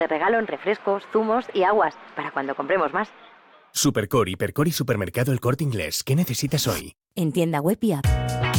Te regalo en refrescos, zumos y aguas para cuando compremos más. Supercor, Hipercor y Supermercado El Corte Inglés. ¿Qué necesitas hoy? En tienda web y app.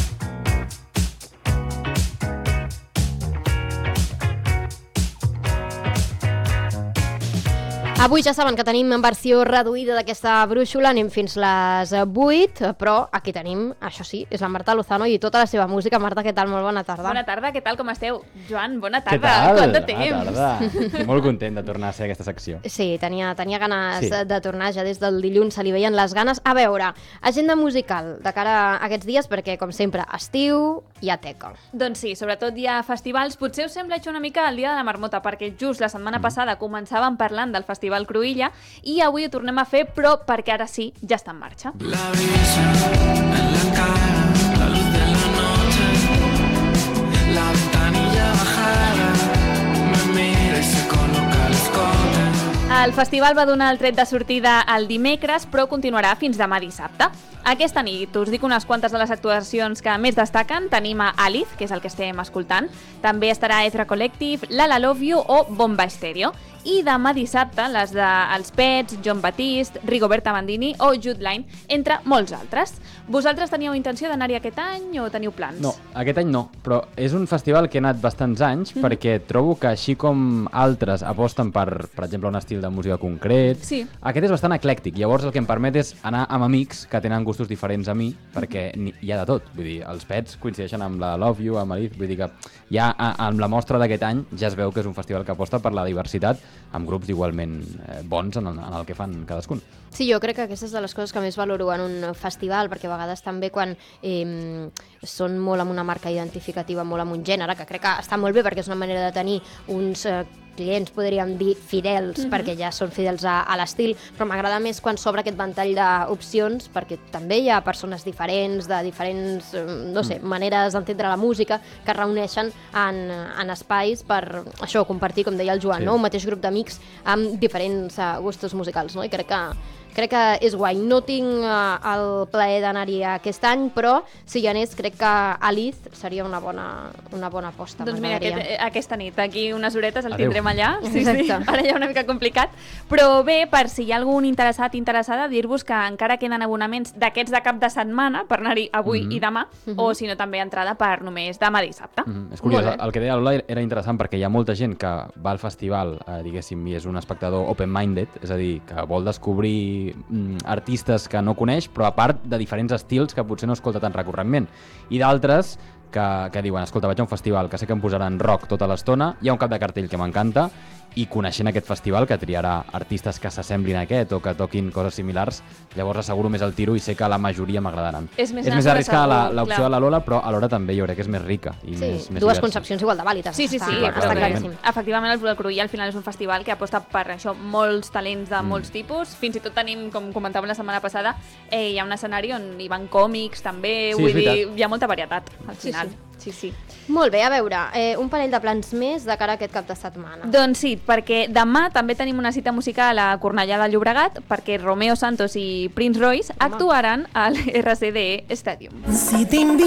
Avui ja saben que tenim versió reduïda d'aquesta brúixola, anem fins les 8, però aquí tenim, això sí, és la Marta Lozano i tota la seva música. Marta, què tal? Molt bona tarda. Bona tarda, què tal, com esteu? Joan, bona tarda. Què tal? Quant de temps? Bona tarda. Molt content de tornar a ser a aquesta secció. Sí, tenia ganes de tornar, ja des del dilluns se li veien les ganes. A veure, agenda musical de cara a aquests dies, perquè, com sempre, estiu hi ha teca. Doncs sí, sobretot hi ha festivals. Potser us sembla una mica el dia de la marmota, perquè just la setmana passada començàvem parlant del Festival Cruïlla i avui ho tornem a fer, però perquè ara sí, ja està en marxa. La brisa en la cara, la luz de la noche, la ventanilla bajada, me mira y se coloca el escote. El festival va donar el tret de sortida el dimecres, però continuarà fins demà dissabte. Aquesta nit us dic unes quantes de les actuacions que més destaquen. Tenim a Alice, que és el que estem escoltant. També estarà Ezra Collective, Lala Love You o Bomba Estéreo. I demà dissabte les de Els Pets, Jon Batiste, Rigoberta Bandini o Jude Line, entre molts altres. Vosaltres teníeu intenció d'anar-hi aquest any o teniu plans? No, aquest any no, però és un festival que he anat bastants anys perquè trobo que així com altres aposten per exemple, un estil de música concret, aquest és bastant eclèctic. Llavors el que em permet és anar amb amics que tenen gustos diferents a mi, perquè hi ha de tot. Vull dir, Els Pets coincideixen amb la Love You, amb Alice, vull dir que ja amb la mostra d'aquest any ja es veu que és un festival que aposta per la diversitat amb grups igualment bons en el que fan cadascun. Sí, jo crec que aquesta és de les coses que més valoro en un festival, perquè a vegades també quan són molt amb una marca identificativa, molt amb un gènere, que crec que està molt bé perquè és una manera de tenir uns clients, podríem dir, fidels, perquè ja són fidels a l'estil, però m'agrada més quan s'obre aquest ventall d'opcions, perquè també hi ha persones diferents, de diferents, no sé, maneres d'entendre la música, que es reuneixen en espais per, això, compartir, com deia el Joan, no? Un mateix grup d'amics amb diferents gustos musicals, no? I crec que és guai. No tinc el plaer d'anar-hi aquest any, però si hi anés, crec que Alice seria una bona aposta. Doncs mira, aquesta nit, aquí unes horetes el tindrem allà. Sí. Ara ja una mica complicat. Però bé, per si hi ha algun interessada, dir-vos que encara queden abonaments d'aquests de cap de setmana per anar-hi avui i demà, o si no també entrada per només demà dissabte. És curiós, el que deia Lola era interessant perquè hi ha molta gent que va al festival, diguéssim, i és un espectador open-minded, és a dir, que vol descobrir artistes que no coneix, però a part de diferents estils que potser no escolta tan recurrentment. I d'altres que diuen, escolta, vaig a un festival que sé que em posaran rock tota l'estona, hi ha un cap de cartell que m'encanta, i coneixent aquest festival que triarà artistes que s'assemblin a aquest o que toquin coses similars, llavors asseguro més el tiro i sé que la majoria m'agradaran. És més arriscada l'opció de la Lola, però alhora també jo crec que és més rica i més dues diversa. concepcions igual de vàlides. Sí, està claríssim. Efectivament, el Cruïlla al final és un festival que aposta per això molts talents de molts tipus. Fins i tot tenim, com comentàvem la setmana passada, hi ha un escenari on hi van còmics també, vull dir, hi ha molta varietat al final. Sí. Molt bé, a veure, un parell de plans més de cara a aquest cap de setmana. Doncs sí, perquè demà també tenim una cita musical a Cornellà de Llobregat, perquè Romeo Santos i Prince Royce actuaran al RCDE Stadium.